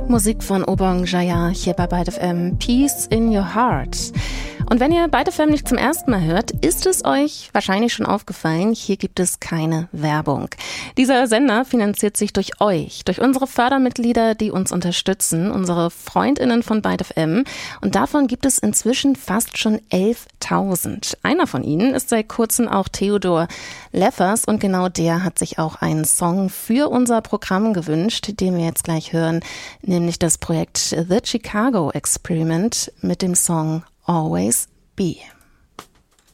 Musik von Obong Jaya hier bei Byte FM, Peace in Your Heart. Und wenn ihr Byte FM nicht zum ersten Mal hört, ist es euch wahrscheinlich schon aufgefallen, hier gibt es keine Werbung. Dieser Sender finanziert sich durch euch, durch unsere Fördermitglieder, die uns unterstützen, unsere FreundInnen von Byte FM. Und davon gibt es inzwischen fast schon 11.000. Einer von ihnen ist seit kurzem auch Theodor Leffers und genau der hat sich auch einen Song für unser Programm gewünscht, den wir jetzt gleich hören, nämlich das Projekt The Chicago Experiment mit dem Song Always Be.